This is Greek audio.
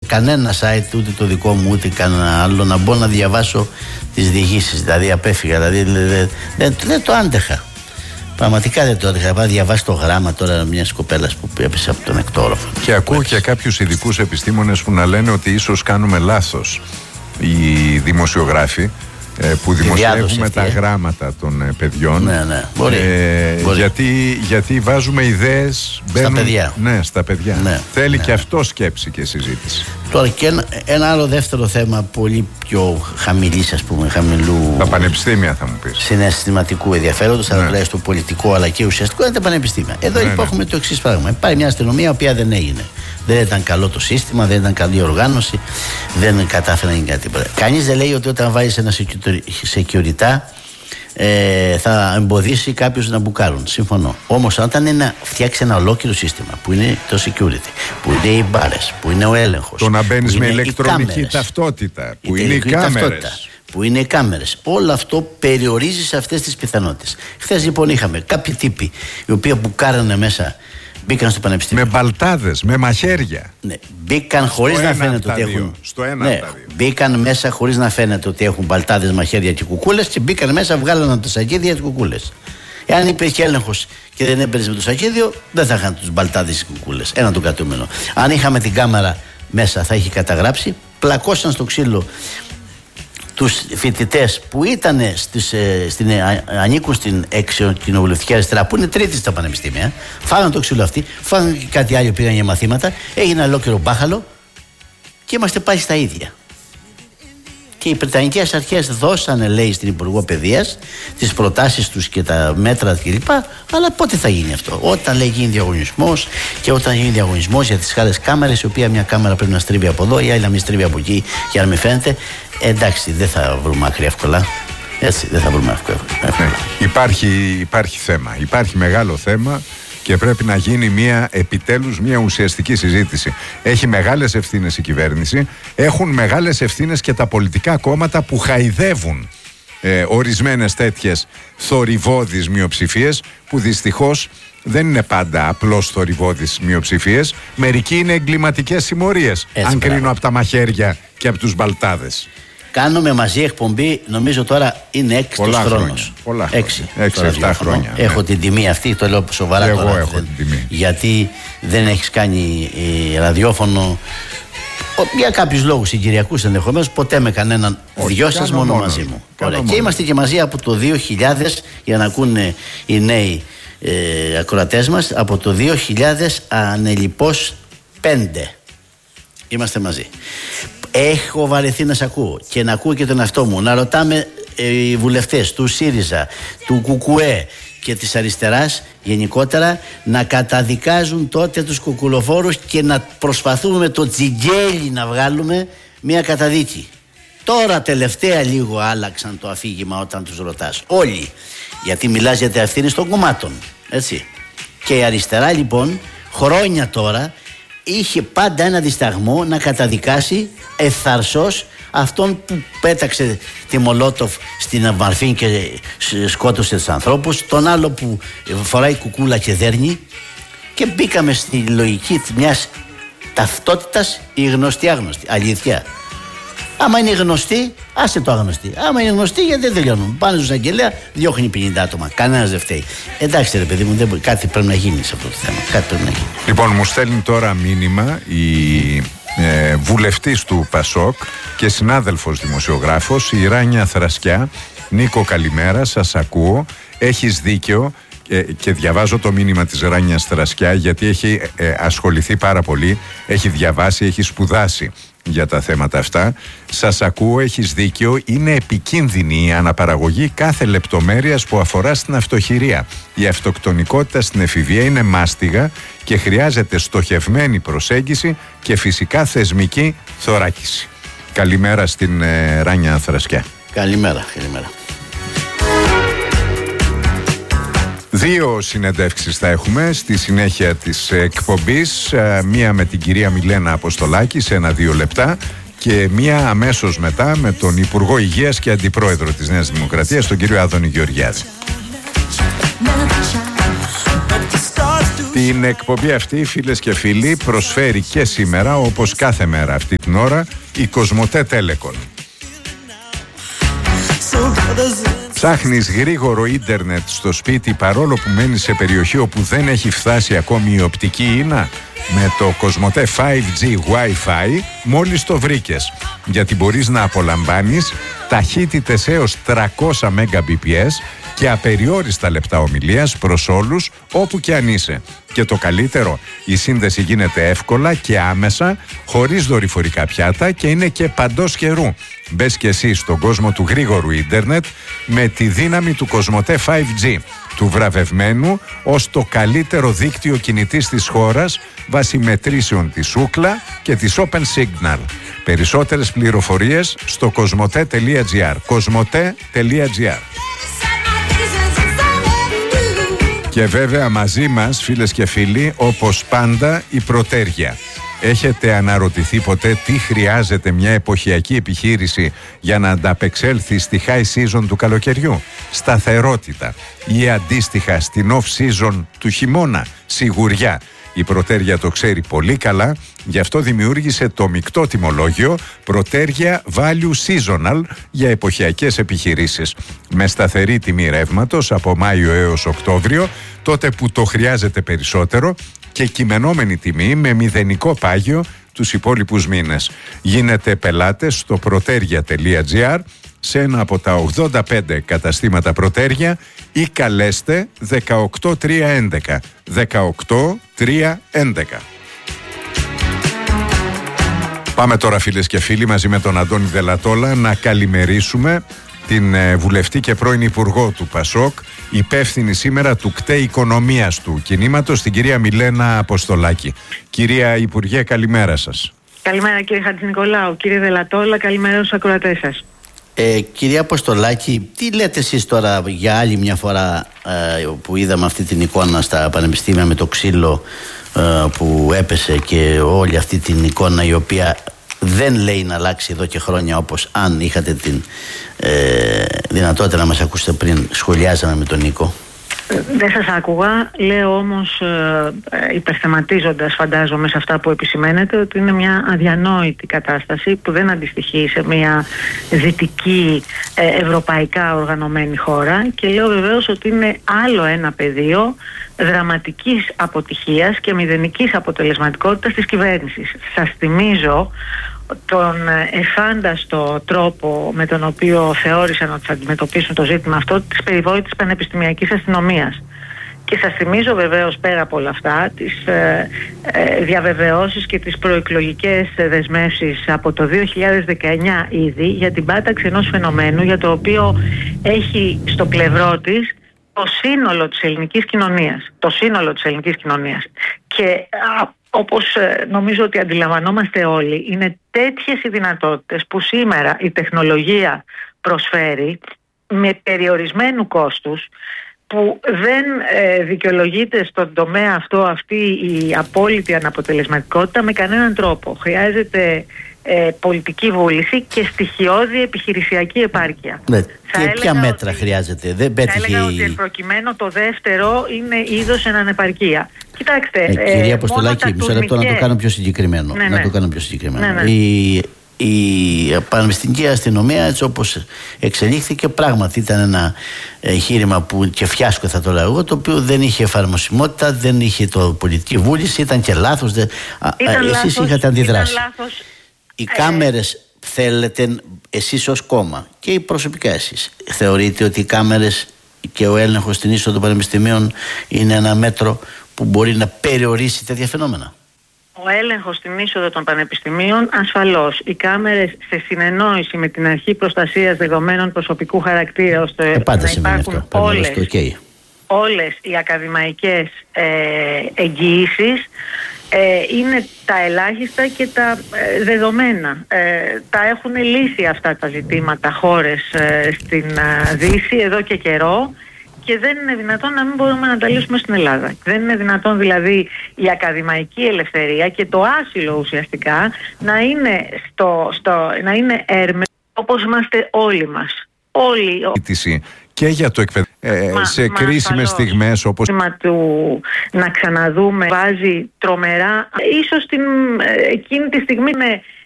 κανένα site, ούτε το δικό μου ούτε κανένα άλλο, να μπω να διαβάσω τις διηγήσεις. Δηλαδή απέφυγα, δεν το άντεχα. Πραγματικά δεν το άντεχα. Πάω διαβάσει το γράμμα τώρα μιας κοπέλας που έπεσε από τον εκτόροφο. Και ακούω και κάποιους ειδικούς επιστήμονες που να λένε ότι ίσως κάνουμε λάθος οι δημοσιογράφοι που δημοσιεύουμε τα γράμματα των παιδιών. Ναι. Μπορεί. Γιατί βάζουμε ιδέες στα παιδιά. Ναι, στα παιδιά. Ναι, θέλει και αυτό σκέψη και συζήτηση. Τώρα και ένα άλλο δεύτερο θέμα, πολύ πιο χαμηλής, ας πούμε, χαμηλού. Τα πανεπιστήμια, θα μου πεις. Συναισθηματικού ενδιαφέροντος, αλλά τουλάχιστον πολιτικό αλλά και ουσιαστικό, είναι τα πανεπιστήμια. Εδώ έχουμε το εξής πράγμα. Υπάρχει μια αστυνομία η οποία δεν έγινε. Δεν ήταν καλό το σύστημα, δεν ήταν καλή οργάνωση, δεν κατάφερε να γίνει κάτι. Κανείς δεν λέει ότι όταν βάζεις ένα security θα εμποδίσει κάποιους να μπουκάρουν. Συμφωνώ. Όμως όταν είναι να φτιάξει ένα ολόκληρο σύστημα που είναι το security, που είναι οι μπάρες, που είναι ο έλεγχος, το να μπαίνεις με ηλεκτρονική ταυτότητα, που είναι οι κάμερες, που είναι οι κάμερες, όλο αυτό περιορίζει σε αυτές τις πιθανότητες. Χθες λοιπόν είχαμε κάποιοι τύποι οι οποίοι μπουκάρανε μέσα. Μπήκαν στο πανεπιστήμιο. Με μπαλτάδες, με μαχαίρια. Ναι, μπήκαν χωρίς να φαίνεται ότι έχουν. Μπήκαν μέσα χωρίς να φαίνεται ότι έχουν μπαλτάδες, μαχαίρια και κουκούλες, και μπήκαν μέσα, βγάλανε τα σακίδια και κουκούλες. Εάν υπήρχε έλεγχος και δεν έμπαιρνες με το σακίδιο, δεν θα είχαν τους μπαλτάδες και κουκούλες. Ένα το κατούμενο. Αν είχαμε την κάμερα μέσα, θα είχε καταγράψει. Πλακώσαν στο ξύλο τους φοιτητές που ήταν ανήκουν στην εξοκοινοβουλευτική αριστερά, που είναι τρίτη στα πανεπιστήμια. Φάγανε το ξύλο αυτοί, φάγανε και κάτι άλλο, πήγαν για μαθήματα. Έγινε ολόκληρο μπάχαλο και είμαστε πάλι στα ίδια. Και οι Βρετανικές αρχές δώσανε, λέει, στην Υπουργό Παιδείας τις προτάσεις τους και τα μέτρα κλπ. Αλλά πότε θα γίνει αυτό? Όταν, λέει, γίνει διαγωνισμός, και όταν γίνει διαγωνισμός για τις άλλες κάμερες, η οποία μια κάμερα πρέπει να στρίβει από εδώ, η άλλη να μην στρίβει από εκεί, για να μην φαίνεται. Εντάξει, δεν θα βρούμε άκρη εύκολα. Έτσι, δεν θα βρούμε εύκολα. Υπάρχει θέμα. Υπάρχει μεγάλο θέμα. Και πρέπει να γίνει επιτέλους μια ουσιαστική συζήτηση. Έχει μεγάλες ευθύνες η κυβέρνηση, έχουν μεγάλες ευθύνες και τα πολιτικά κόμματα που χαϊδεύουν ορισμένες τέτοιες θορυβώδεις μειοψηφίες, που δυστυχώς δεν είναι πάντα απλώς θορυβώδεις μειοψηφίες. Μερικοί είναι εγκληματικές συμμορίες, αν κρίνω από τα μαχαίρια και από τους μπαλτάδες. Κάνουμε μαζί εκπομπή, νομίζω τώρα είναι 6 χρόνος. 6-7 χρόνια. Έχω την τιμή αυτή, το λέω σοβαρά και τώρα. Εγώ έχω την τιμή. Γιατί δεν έχεις κάνει ραδιόφωνο για κάποιους λόγους συγκυριακούς ενδεχομένως, ποτέ με κανέναν. Δυο σας μόνο μαζί μου. Και είμαστε και μαζί από το 2000, για να ακούνε οι νέοι ακροατές μας, από το 2000 ανελιπώς 5. Είμαστε μαζί. Έχω βαρεθεί να σ' ακούω και να ακούω και τον εαυτό μου, να ρωτάμε οι βουλευτές του ΣΥΡΙΖΑ, του ΚΚΕ και της αριστεράς γενικότερα να καταδικάζουν τότε τους κουκουλοφόρους και να προσπαθούμε με το τσιγκέλι να βγάλουμε μια καταδίκη. Τώρα τελευταία λίγο άλλαξαν το αφήγημα όταν τους ρωτάς. Όλοι. Γιατί μιλάς για την ευθύνη των κομμάτων. Έτσι. Και η αριστερά λοιπόν χρόνια τώρα είχε πάντα ένα δισταγμό να καταδικάσει ευθαρσώς αυτόν που πέταξε τη Μολότοφ στην Αμαρφήν και σκότωσε τους ανθρώπους, τον άλλο που φοράει κουκούλα και δέρνει, και μπήκαμε στη λογική μιας ταυτότητας, η γνωστή άγνωστη. Αλήθεια. Άμα είναι γνωστή, άσε το άγνωστη. Άμα είναι γνωστή, γιατί δεν τελειώνουν? Πάνε στους αγγελέα, διώχνει 50 άτομα. Κανένας δεν φταίει. Εντάξει, ρε παιδί μου, κάτι πρέπει να γίνει σε αυτό το θέμα. Κάτι πρέπει να γίνει. Λοιπόν, μου στέλνει τώρα μήνυμα η βουλευτής του ΠΑΣΟΚ και συνάδελφος δημοσιογράφος, η Ράνια Θρασκιά. Νίκο, καλημέρα, σας ακούω. Έχεις δίκιο. Και διαβάζω το μήνυμα της Ράνιας Θρασκιά, γιατί έχει ασχοληθεί πάρα πολύ, έχει διαβάσει, έχει σπουδάσει για τα θέματα αυτά. Σας ακούω, έχεις δίκιο. Είναι επικίνδυνη η αναπαραγωγή κάθε λεπτομέρειας που αφορά στην αυτοχειρία. Η αυτοκτονικότητα στην εφηβεία είναι μάστιγα και χρειάζεται στοχευμένη προσέγγιση και φυσικά θεσμική θωράκιση. Καλημέρα στην Ράνια Θρασκιά. Καλημέρα. Δύο συνεντεύξεις θα έχουμε στη συνέχεια της εκπομπής. Μία με την κυρία Μιλένα Αποστολάκη σε 1-2 λεπτά και μία αμέσως μετά με τον Υπουργό Υγείας και Αντιπρόεδρο της Νέας Δημοκρατίας, τον κύριο Άδωνη Γεωργιάδη. Την εκπομπή αυτή, φίλες και φίλοι, προσφέρει και σήμερα, όπως κάθε μέρα αυτή την ώρα, η Κοσμοτέ Telecom. Ψάχνεις γρήγορο ίντερνετ στο σπίτι παρόλο που μένεις σε περιοχή όπου δεν έχει φτάσει ακόμη η οπτική ίνα? Με το Κοσμοτέ 5G Wi-Fi μόλις το βρήκες, γιατί μπορείς να απολαμβάνεις ταχύτητες έως 300 Mbps και απεριόριστα λεπτά ομιλίας προς όλους όπου και αν είσαι. Και το καλύτερο, η σύνδεση γίνεται εύκολα και άμεσα, χωρίς δορυφορικά πιάτα και είναι και παντός καιρού. Μπες και εσύ στον κόσμο του γρήγορου ίντερνετ με τη δύναμη του Κοσμοτέ 5G, του βραβευμένου ως το καλύτερο δίκτυο κινητής της χώρας βάσει μετρήσεων της Ookla και της Open Signal. Περισσότερες πληροφορίες στο kosmote.gr. kosmote.gr. Και βέβαια μαζί μας, φίλες και φίλοι, όπως πάντα, η Πρωτέργεια. Έχετε αναρωτηθεί ποτέ τι χρειάζεται μια εποχιακή επιχείρηση για να ανταπεξέλθει στη high season του καλοκαιριού? Σταθερότητα. Ή αντίστοιχα στην off season του χειμώνα? Σιγουριά. Η Πρωτέργεια το ξέρει πολύ καλά, γι' αυτό δημιούργησε το μεικτό τιμολόγιο Πρωτέργεια Value Seasonal για εποχιακές επιχειρήσεις. Με σταθερή τιμή ρεύματος από Μάιο έως Οκτώβριο, τότε που το χρειάζεται περισσότερο, και κειμενόμενη τιμή με μηδενικό πάγιο τους υπόλοιπους μήνες. Γίνετε πελάτες στο protergia.gr, σε ένα από τα 85 καταστήματα Πρωτέργεια, ή καλέστε 18311. 18311. Πάμε τώρα, φίλες και φίλοι, μαζί με τον Αντώνη Δελατόλα να καλημερίσουμε την βουλευτή και πρώην υπουργό του Πασόκ, υπεύθυνη σήμερα του ΚΤΕ Οικονομίας του κινήματος, την κυρία Μιλένα Αποστολάκη. Κυρία Υπουργέ, καλημέρα σας. Καλημέρα κύριε Χατζηνικολάου, κύριε Δελατόλα, καλημέρα στους ακροατές σας. Κυρία Αποστολάκη, τι λέτε εσείς τώρα για άλλη μια φορά που είδαμε αυτή την εικόνα στα πανεπιστήμια με το ξύλο που έπεσε, και όλη αυτή την εικόνα η οποία δεν λέει να αλλάξει εδώ και χρόνια, όπως αν είχατε την δυνατότητα να μας ακούσετε πριν σχολιάζαμε με τον Νίκο? Δεν σας άκουγα, λέω όμως υπερθεματίζοντας, φαντάζομαι, σε αυτά που επισημαίνετε, ότι είναι μια αδιανόητη κατάσταση που δεν αντιστοιχεί σε μια δυτική ευρωπαϊκά οργανωμένη χώρα, και λέω βεβαίως ότι είναι άλλο ένα πεδίο δραματικής αποτυχίας και μηδενικής αποτελεσματικότητας της κυβέρνησης. Σας θυμίζω τον εφάνταστο τρόπο με τον οποίο θεώρησαν ότι θα αντιμετωπίσουν το ζήτημα αυτό της περιβόητης πανεπιστημιακής αστυνομίας. Και σας θυμίζω βεβαίως, πέρα από όλα αυτά, τις διαβεβαιώσεις και τις προεκλογικές δεσμεύσεις από το 2019 ήδη για την πάταξη ενός φαινομένου για το οποίο έχει στο πλευρό της το σύνολο της ελληνικής κοινωνίας. Το σύνολο της ελληνικής κοινωνίας. Και όπως νομίζω ότι αντιλαμβανόμαστε όλοι, είναι τέτοιες οι δυνατότητες που σήμερα η τεχνολογία προσφέρει με περιορισμένου κόστους, που δεν δικαιολογείται στον τομέα αυτό αυτή η απόλυτη αναποτελεσματικότητα με κανέναν τρόπο. Χρειάζεται πολιτική βούληση και στοιχειώδη επιχειρησιακή επάρκεια. Ναι. Και ποια μέτρα χρειάζεται? Δεν πέτυχε. Θα έλεγα ότι προκειμένου το δεύτερο είναι είδος εν ανεπαρκεία. Κοιτάξτε, κυρία Αποστολάκη, μισό λεπτό να το κάνω πιο συγκεκριμένο. Ναι. Να το κάνω πιο συγκεκριμένο. Ναι. Η πανεπιστημιακή αστυνομία, έτσι όπως εξελίχθηκε, πράγματι ήταν ένα εγχείρημα που, και φιάσκο θα το λέω εγώ, το οποίο δεν είχε εφαρμοσιμότητα, δεν είχε το πολιτική βούληση, ήταν και λάθος. Εσείς είχατε αντιδράσει. Οι κάμερες θέλετε εσείς ως κόμμα και προσωπικά εσείς θεωρείτε ότι οι κάμερες και ο έλεγχος στην είσοδο των πανεπιστημίων είναι ένα μέτρο που μπορεί να περιορίσει τέτοια φαινόμενα? Ο έλεγχος στην είσοδο των πανεπιστημίων, ασφαλώς. Οι κάμερες, σε συνεννόηση με την Αρχή Προστασίας Δεδομένων Προσωπικού Χαρακτήρα, ώστε να υπάρχουν όλες οι ακαδημαϊκές εγγυήσεις, είναι τα ελάχιστα και τα δεδομένα. Τα έχουν λύσει αυτά τα ζητήματα χώρες στην Δύση εδώ και καιρό, και δεν είναι δυνατόν να μην μπορούμε να τα λύσουμε στην Ελλάδα. Δεν είναι δυνατόν δηλαδή η ακαδημαϊκή ελευθερία και το άσυλο ουσιαστικά να είναι, να είναι έρμεο όπως είμαστε όλοι μας. Όλοι. και για το σε κρίσιμες στιγμές όπως... του να ξαναδούμε βάζει τρομερά. Ίσως εκείνη τη στιγμή με